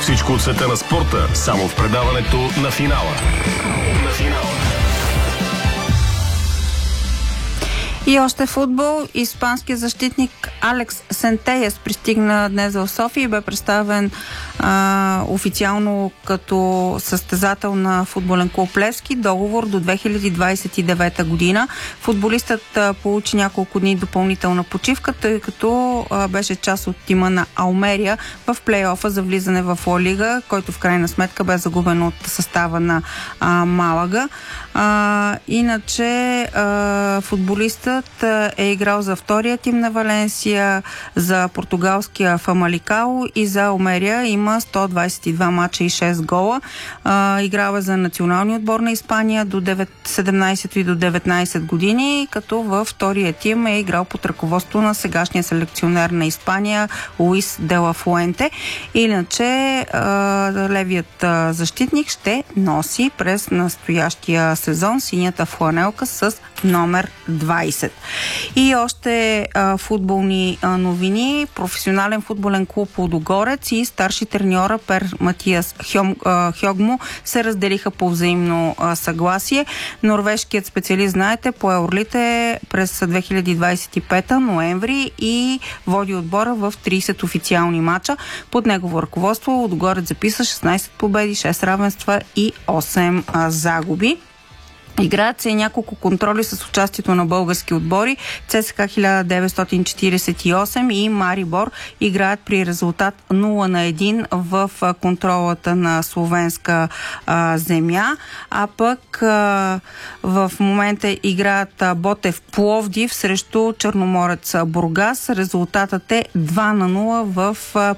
Всичко от света на спорта, само в предаването на финала. И още футбол. Испанският защитник Алекс Сентейес пристигна днес в София и бе представен официално като състезател на футболен клуб Левски. Договор до 2029 година. Футболистът получи няколко дни допълнителна почивка, тъй като беше част от тима на Алмерия в плейофа за влизане в Ла Лига, който в крайна сметка бе загубен от състава на Малага. Иначе футболистът е играл за втория тим на Валенсия, за португалския Фамаликао и за Алмерия. Има 122 мача и 6 гола. Играл е за националния отбор на Испания до 17 и до 19 години, като във втория тим е играл под ръководство на сегашния селекционер на Испания Луис де ла Фуенте. Иначе левият защитник ще носи през настоящия сезон синята фланелка с номер 20. И още футболни новини. Професионален футболен клуб Лудогорец и старши треньора Пер Матиас Хьогмо се разделиха по взаимно съгласие. Норвежкият специалист, знаете, пое орлите през 2025 ноември и води отбора в 30 официални мача. Под негово ръководство Лудогорец записа 16 победи, 6 равенства и 8 загуби. Играят се няколко контроли с участието на български отбори. ЦСКА 1948 и Марибор играят при резултат 0-1 в контролата на словенска земя. А пък в момента играят Ботев Пловдив срещу Черноморец Бургас. Резултатът е 2-0 в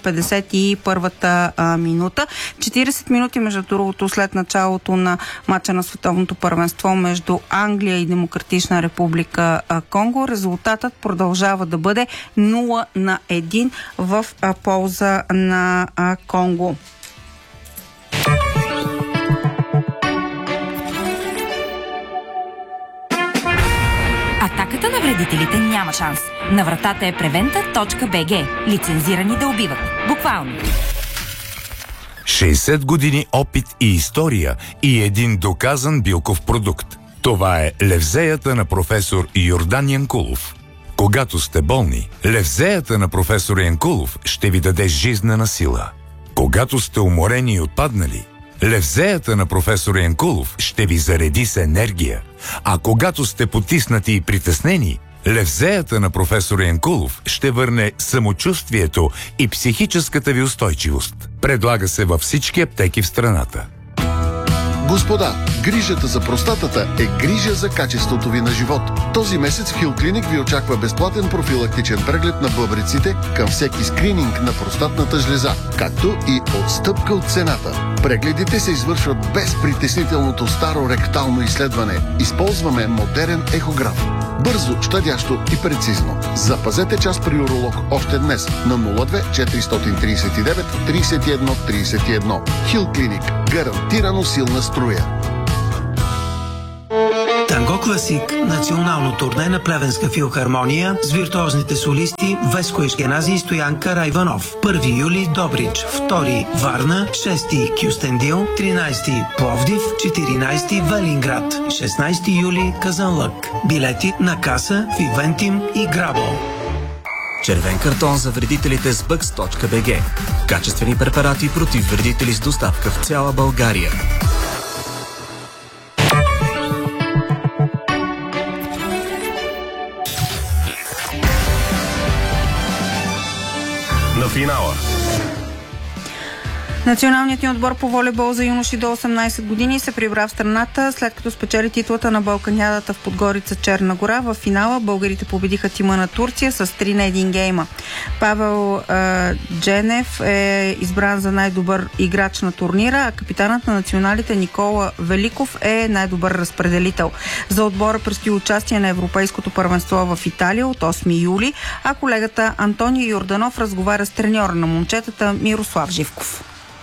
51-та минута. 40 минути, между другото, след началото на мача на световното първенство между Англия и Демократична република Конго. Резултатът продължава да бъде 0-1 в полза на Конго. Атаката на вредителите няма шанс. На вратата е preventa.bg. Лицензирани да убиват. Буквално. 60 години опит и история и един доказан билков продукт. Това е левзеята на професор Йордан Янкулов. Когато сте болни, левзеята на професор Янкулов ще ви даде жизнена сила. Когато сте уморени и отпаднали, левзеята на професор Янкулов ще ви зареди с енергия. А когато сте потиснати и притеснени, левзеята на професор Янкулов ще върне самочувствието и психическата ви устойчивост. Предлага се във всички аптеки в страната. Господа, грижата за простатата е грижа за качеството ви на живот. Този месец в Хилклиник ви очаква безплатен профилактичен преглед на бъбреците към всеки скрининг на простатната жлеза, както и отстъпка от цената. Прегледите се извършват без притеснителното старо ректално изследване. Използваме модерен ехограф. Бързо, щадящо и прецизно. Запазете час при уролог още днес на 02 439 31 31. Хилклиник. Гарантирано силна струя. Танго Класик – национално турне на Плевенска филхармония с виртуозните солисти Веско Ешкенази и Стоян Карайванов. 1 юли Добрич, 2 Варна, 6 Кюстендил, 13 Пловдив, 14 Велинград, 16 юли Казанлък. Билети на каса в Ивентим и Грабо. Червен картон за вредителите с Bugs.bg. Качествени препарати против вредители с доставка в цяла България. На финала. Националният ни отбор по волейбол за юноши до 18 години се прибра в страната, след като спечели титлата на Балканядата в Подгорица, Черна гора. В финала българите победиха тима на Турция с 3-1 гейма. Павел Дженев е избран за най-добър играч на турнира, а капитанът на националите Никола Великов е най-добър разпределител. За отбора предстои участие на Европейското първенство в Италия от 8 юли, а колегата Антоний Йорданов разговаря с треньора на момчетата Мирослав Живков.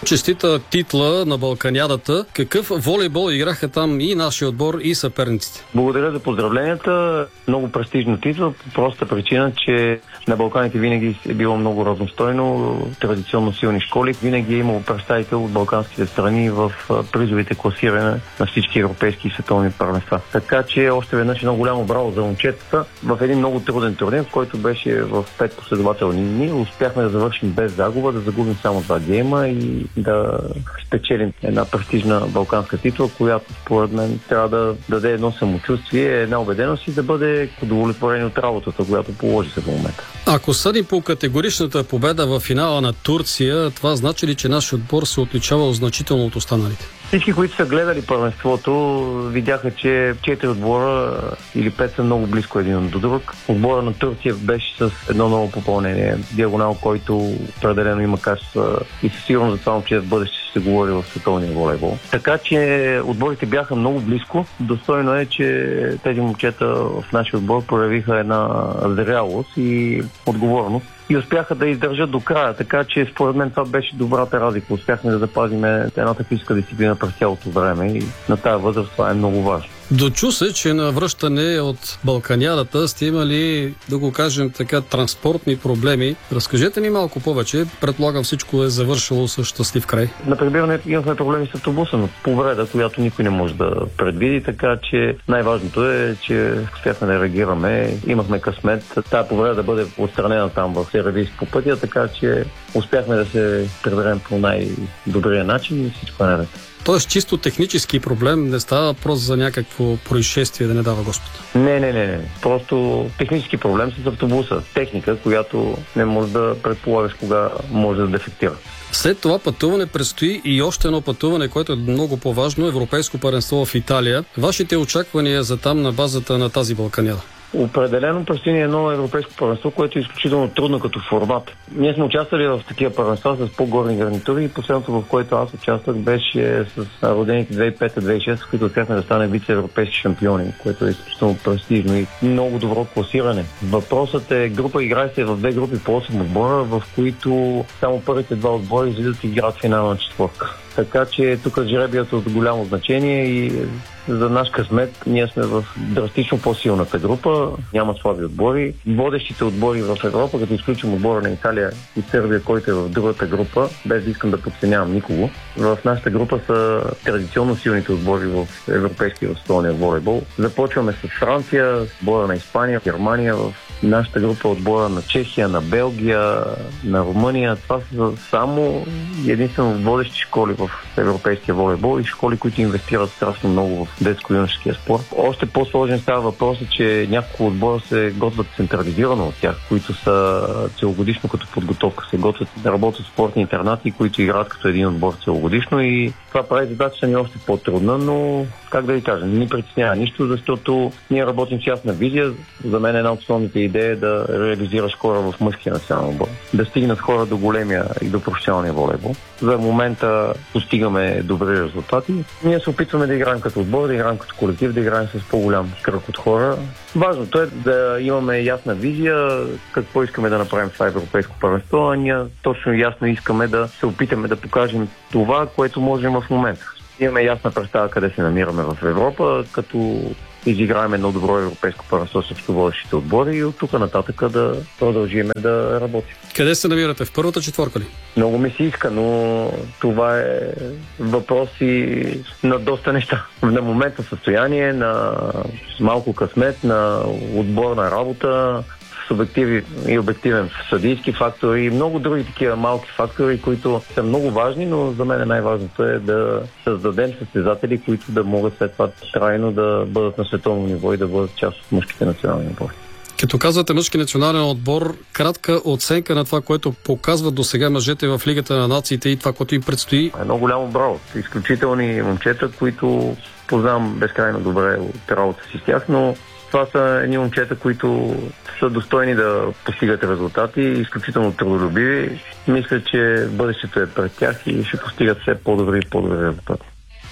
Честита титла на Балканядата. Какъв волейбол играха там и нашия отбор, и съперниците? Благодаря за поздравленията. Много престижна титла, по проста причина, че на Балканите винаги е било много равностойно, традиционно силни школи. Винаги е имало представител от балканските страни в призовите класиране на всички европейски и световни първенства. Така че още веднъж едно голямо браво за момчетата в един много труден турнир, който беше в 5 последователни дни. Успяхме да завършим без загуба, да загубим само 2 гейма и да спечелим една престижна балканска титла, която според мен трябва да даде едно самочувствие, една убеденост и да бъде удовлетворен от работата, която положи се до момента. Ако съди по категоричната победа в финала на Турция, това значи ли, че нашия отбор се отличава значително от останалите? Всички, които са гледали първенството, видяха, че 4 отбора или 5 са много близко един до друг. Отбора на Турция беше с едно ново попълнение. Диагонал, който определено има качества и със сигурност за това момче в бъдеще ще се говори в световния волейбол. Така че отборите бяха много близко. Достойно е, че тези момчета в нашия отбор проявиха една зрялост и отговорност и успяха да издържат до края, така че според мен това беше добрата разлика. Успяхме да запазим едната физическа дисциплина през цялото време и на тази възраст това е много важно. Дочу се, че на връщане от Балканядата сте имали, да го кажем така, транспортни проблеми. Разкажете ни малко повече. Предполагам, всичко е завършило с щастлив край. На прибиране имахме проблеми с автобуса, но повреда, която никой не може да предвиди, така че най-важното е, че успяхме да реагираме. Имахме късмет тази повреда да бъде отстранена там в Середийск по пътя, така че успяхме да се приберем по най-добрия начин и всичко е наред. Тоест чисто технически проблем, не става въпрос за някакво происшествие, да не дава Господ. Не. Просто технически проблем с автобуса. Техника, която не може да предполагаш кога може да дефектира. След това пътуване предстои и още едно пътуване, което е много по-важно, европейско първенство в Италия. Вашите очаквания за там на базата на тази Балканяда? Определено предстои едно европейско първенство, което е изключително трудно като формат. Ние сме участвали в такива първенства с по-горни гарнитури и последното, в което аз участвах, беше с родените 2005-2006, в които успяхме да стане вице-европейски шампиони, което е изключително престижно и много добро класиране. Въпросът е, група играе се в 2 групи по 8 отбора, в които само първите 2 отбора излизат и играят финална четвърка. Така че тук жребият е от голямо значение и за наш късмет ние сме в драстично по-силната група, няма слаби отбори. Водещите отбори в Европа, като изключим отбора на Италия и Сърбия, който е в другата група, без да искам да подценявам никого, в нашата група са традиционно силните отбори в европейския и в световния волейбол. Започваме с Франция, с отбора на Испания, Германия, в нашата група отбора на Чехия, на Белгия, на Румъния. Това са само единствено водещи школи в европейския волейбол и школи, които инвестират страшно много в детско-юношеския спорт. Още по-сложен става въпросът, че няколко отбора се готвят централизирано от тях, които са целогодишно като подготовка. Се готвят да работят в спортни интернати, които играят като един отбор целогодишно и това прави задачата ни още по-трудна, но как да ви кажа, не ни притеснява нищо, защото ние работим с ясна визия. За мен една от основните идеи е да реализираш хора в мъжкия национален отбор. Да стигнат хора до големия и до професионалния волейбол. За момента постигаме добри резултати. Ние се опитваме да играем като отбор, да играем като колектив, да играем с по-голям кръг от хора. Важното е да имаме ясна визия какво искаме да направим в това европейско първенство, а ние точно ясно искаме да се опитаме да покажем това, което можем в момента. Имаме ясна представа къде се намираме в Европа, като изиграем едно добро европейско първенство с водещите отбори и от тук нататък да продължим да работим. Къде се намирате? В първата четвърка ли? Много ми се иска, но това е въпрос и на доста неща. На момента състояние, на малко късмет, на отборна работа, субективен и обективен съдийски фактор и много други такива малки фактори, които са много важни, но за мен най-важното е да създадем състезатели, които да могат след това трайно да бъдат на световно ниво и да бъдат част от мъжките национални отбори. Като казвате мъжки национален отбор, кратка оценка на това, което показват до сега мъжете в Лигата на нациите и това, което им предстои. Едно голямо браво. Изключителни момчета, които познавам безкрайно добре от работа си с тях, но това са едни момчета, които са достойни да постигат резултати, изключително трудолюбиви. Мисля, че бъдещето е пред тях и ще постигат все по-добри и по-добри резултати.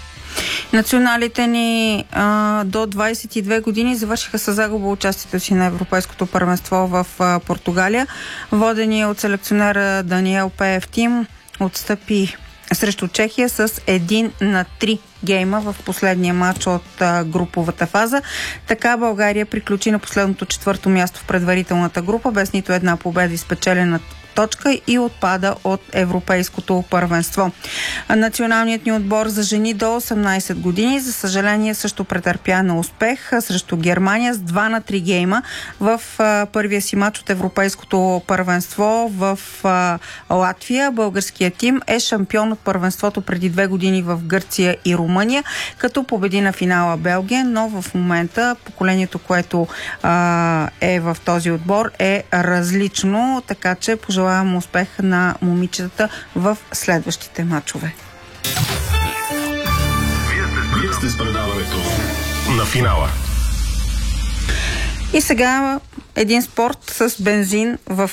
Националите ни до 22 години завършиха с загуба участието си на Европейското първенство в Португалия. Водени от селекционера Даниел Пеев Тим отстъпи срещу Чехия с 1-3 гейма в последния матч от груповата фаза. Така България приключи на последното 4-то място в предварителната група, без нито една победа и спечелена точка и отпада от Европейското първенство. Националният ни отбор за жени до 18 години, за съжаление, също претърпя на успех срещу Германия с 2-3 гейма в първия си матч от Европейското първенство в Латвия. Българският тим е шампион от първенството преди 2 години в Гърция и Румъния, като победи на финала Белгия, но в момента поколението, което е в този отбор, е различно, така че пожелавам успех на момичетата в следващите матчове. Вие сте с предаването на финала. И сега един спорт с бензин в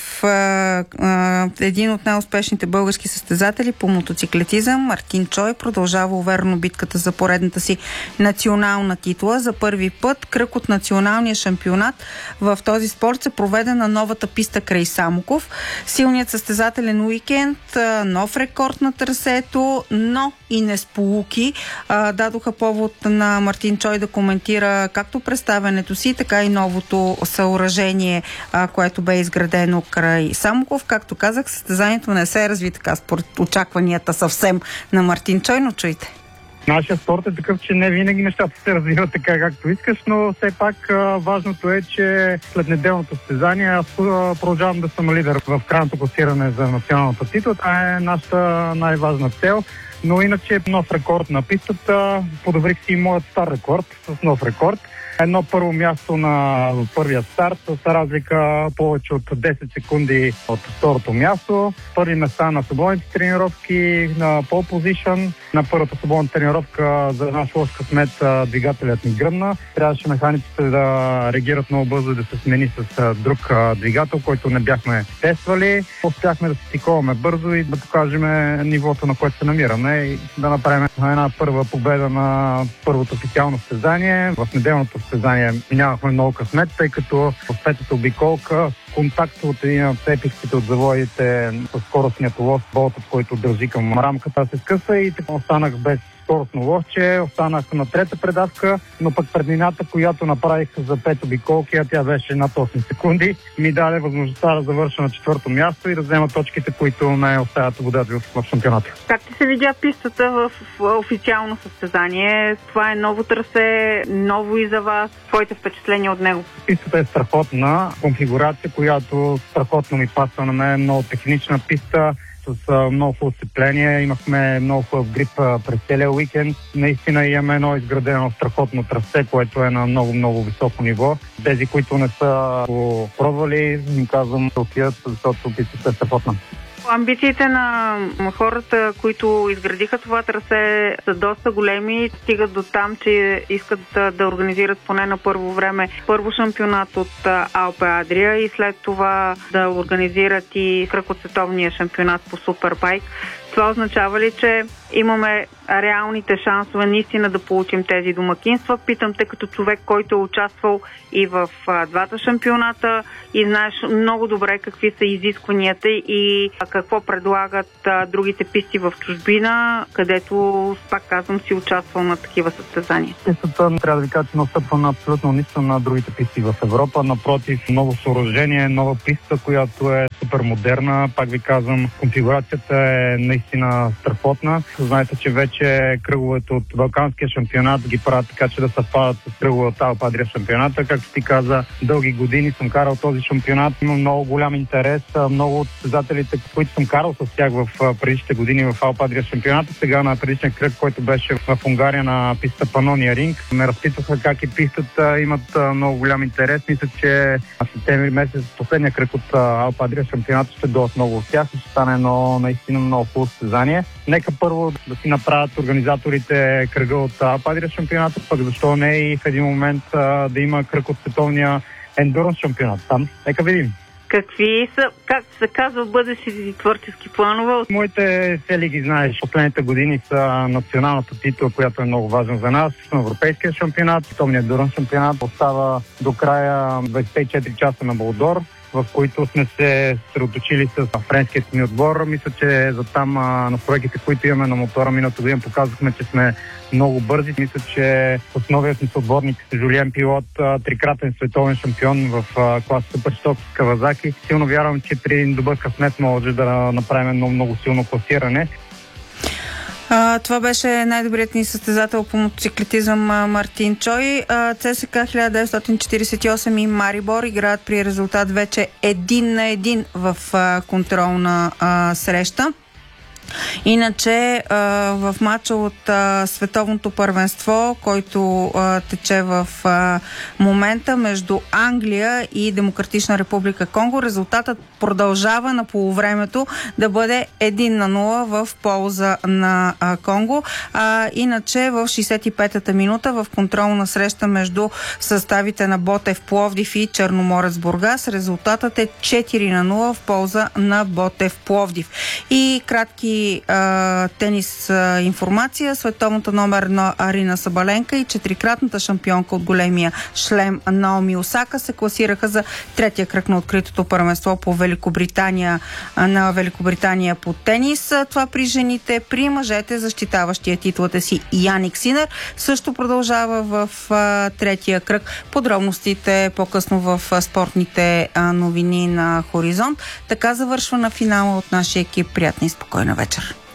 един от най-успешните български състезатели по мотоциклетизъм, Мартин Чой, продължава уверено битката за поредната си национална титла. За първи път кръг от националния шампионат в този спорт се проведе на новата писта край Самоков. Силният състезателен уикенд, нов рекорд на трасето, но и несполуки дадоха повод на Мартин Чой да коментира както представянето си, така и новото съоръжение, което бе изградено край Самоков. Както казах, състезанието не се разви така според очакванията съвсем на Мартин Чой, но чуйте. Нашия спорт е такъв, че не винаги нещата се развиват така, както искаш, но все пак важното е, че след неделното състезание аз продължавам да съм лидер в крайното класиране за националната титла. Това е нашата най-важна цел. Но иначе нов рекорд на пистата. Подобрих си моят стар рекорд с нов рекорд. Едно първо място на първия старт с разлика повече от 10 секунди от второто място. Първи места на свободните тренировки, на pole position. На първата свободна тренировка за наш лош късмет двигателят ни гръмна. Трябваше механиците да реагират много бързо да се смени с друг двигател, който не бяхме тествали. Успяхме да се стиковаме бързо и да покажем нивото, на което се намираме и да направим една първа победа на първото официално състезание. В неделното състезание нямахме много късмет, тъй като в петата обиколка контакт от един от епиксите от завоите с скоростният лост, болтът, който държи към рамката, се скъса и така останах без скоростно лостче, останах на трета предавка, но пък преднината, която направих за 5 обиколки, а тя беше над 8 секунди, ми даде възможността да завърша на четвърто място и да взема точките, които ме оставят водят в шампионата. Как ти се видя пистата в официално състезание? Това е ново трасе, ново и за вас. Твоите впечатления от него? Пистата е страхотна конфигурация, която страхотно ми пасва на мен, много технична писта, с много хубаво сцепление. Имахме много хубав грип през целия уикенд. Наистина имаме едно изградено страхотно трасе, което е на много високо ниво. Тези, които не са го пробвали, им казвам да отидат, защото пистата е страхотна. Амбициите на хората, които изградиха това трасе, са доста големи. Стигат до там, че искат да организират поне на първо време първо шампионат от Алпе Адрия и след това да организират и кръг от световния шампионат по Супербайк. Това означава ли, че имаме реалните шансове наистина да получим тези домакинства? Питам те като човек, който е участвал и в двата шампионата и знаеш много добре какви са изискванията и какво предлагат другите писти в чужбина, където, пак казвам, си участвал на такива състезания. Пистата, трябва да ви кажа, че настъпва на абсолютно нищо на другите писти в Европа. Напротив, ново съоръжение, нова писта, която е супер модерна. Пак ви казвам, конфигурацията е наистина страхотна. Знаете, че вече кръговете от Балканския шампионат ги правят така, че да съвпадат с кръгове от Алпе Адрия шампионата. Както ти каза, дълги години съм карал този шампионат. Има много голям интерес. Много от състезателите, които съм карал с тях в предишните години в Алпе Адрия шампионата, сега на предишния кръг, който беше в Унгария на писта Панония Ринг, ме разпитваха как и пистата, имат много голям интерес. Мисля, че в септември месец последния кръг от Алпе Адрия шампионата ще дойдат много от тях и ще стане наистина много хубаво състезание. Нека първо да си направят организаторите кръга от Алпе Адрия шампионата, пък защо не и в един момент да има кръг от световния ендуранс шампионат. Там нека видим. Какви са, как се казва, бъдещите си творчески планове? Моите цели ги знаеш. Последните години са националната титла, която е много важна за нас. На европейския шампионат, световния ендуранс шампионат остава до края 24 часа на Болдор. в които сме се съсредоточили с френският ни отбор. Мисля, че за там на проектите, които имаме на мотора миналата година, показахме, че сме много бързи. Мисля, че основният ни съотборник Жулиен Пилот, трикратен световен шампион в клас Суперсток с Кавазаки. Силно вярвам, че при добър късмет може да направим едно много силно класиране. Това беше най-добрият ни състезател по мотоциклетизъм Мартин Чой. ЦСК 1948 и Марибор играят при резултат вече 1-1 в контролна среща. Иначе в матча от световното първенство, който тече в момента между Англия и Демократична република Конго, резултатът продължава на полувремето да бъде 1-0 в полза на Конго. Иначе в 65-та минута в контролна среща между съставите на Ботев Пловдив и Черноморец Бургас, резултатът е 4-0 в полза на Ботев Пловдив. И кратки тенис информация. Световната номер на Арина Сабаленка и четирикратната шампионка от големия шлем Наоми Осака се класираха за третия кръг на откритото първенство по Великобритания по тенис. Това при жените. При мъжете защитаващия титлата си Яник Синер също продължава в третия кръг. Подробностите по-късно в спортните новини на Хоризонт. Така завършва на финала от нашия екип. Приятна и спокойна вечер.